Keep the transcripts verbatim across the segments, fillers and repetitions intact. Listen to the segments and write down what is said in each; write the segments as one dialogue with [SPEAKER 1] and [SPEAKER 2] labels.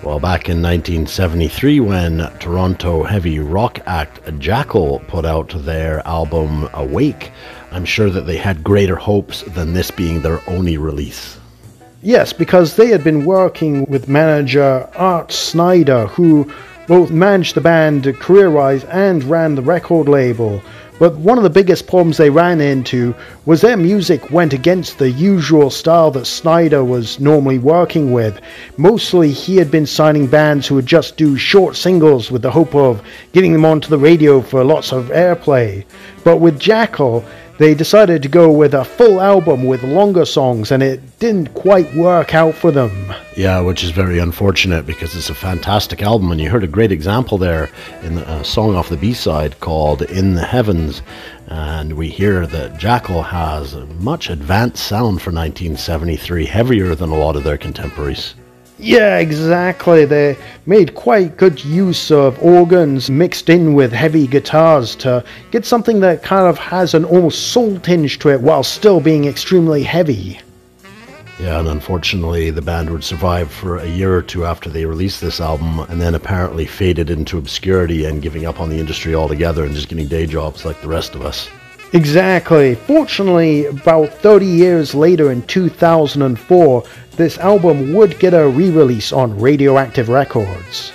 [SPEAKER 1] Well, back in nineteen seventy-three, when Toronto heavy rock act Jackyl put out their album Awake, I'm sure that they had greater hopes than this being their only release.
[SPEAKER 2] Yes, because they had been working with manager Art Snyder, who both managed the band career-wise and ran the record label. But one of the biggest problems they ran into was their music went against the usual style that Snyder was normally working with. Mostly he had been signing bands who would just do short singles with the hope of getting them onto the radio for lots of airplay. But with Jackyl, they decided to go with a full album with longer songs, and it didn't quite work out for them.
[SPEAKER 1] Yeah, which is very unfortunate because it's a fantastic album, and you heard a great example there in a song off the B-side called In the Heavens, and we hear that Jackyl has a much advanced sound for nineteen seventy-three, heavier than a lot of their contemporaries.
[SPEAKER 2] Yeah, exactly. They made quite good use of organs mixed in with heavy guitars to get something that kind of has an almost soul tinge to it while still being extremely heavy.
[SPEAKER 1] Yeah, and unfortunately the band would survive for a year or two after they released this album, and then apparently faded into obscurity and giving up on the industry altogether and just getting day jobs like the rest of us.
[SPEAKER 2] Exactly. Fortunately, about thirty years later in two thousand four, this album would get a re-release on Radioactive Records.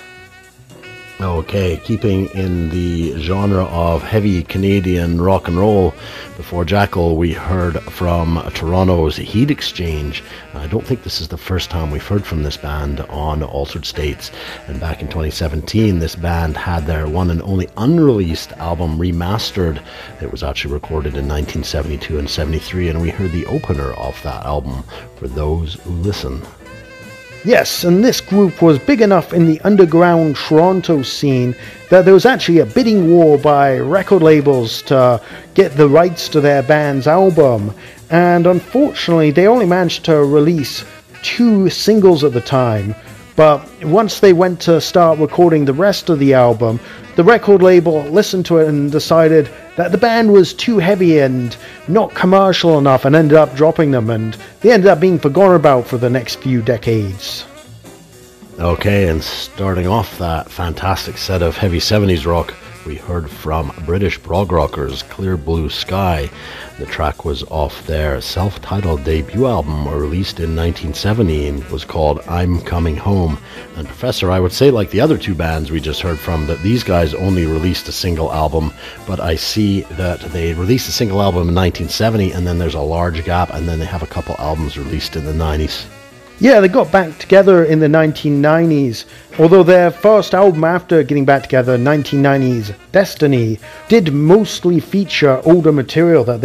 [SPEAKER 1] Okay, keeping in the genre of heavy Canadian rock and roll, before Jackyl we heard from Toronto's Heat Exchange. I don't think this is the first time we've heard from this band on Altered States, and back in twenty seventeen this band had their one and only unreleased album remastered. It was actually recorded in nineteen seventy-two and seventy-three, and we heard the opener of that album, For Those Who Listen.
[SPEAKER 2] Yes, and this group was big enough in the underground Toronto scene that there was actually a bidding war by record labels to get the rights to their band's album, and unfortunately they only managed to release two singles at the time. But once they went to start recording the rest of the album, the record label listened to it and decided that the band was too heavy and not commercial enough, and ended up dropping them, and they ended up being forgotten about for the next few decades.
[SPEAKER 1] Okay, and starting off that fantastic set of heavy seventies rock, we heard from British prog rockers Clear Blue Sky. The track was off their self-titled debut album, released in nineteen seventy, and was called I'm Coming Home. And Professor, I would say, like the other two bands we just heard from, that these guys only released a single album, but I see that they released a single album in nineteen seventy, and then there's a large gap, and then they have a couple albums released in the nineties.
[SPEAKER 2] Yeah, they got back together in the nineteen nineties, although their first album after getting back together, nineteen nineties Destiny, did mostly feature older material that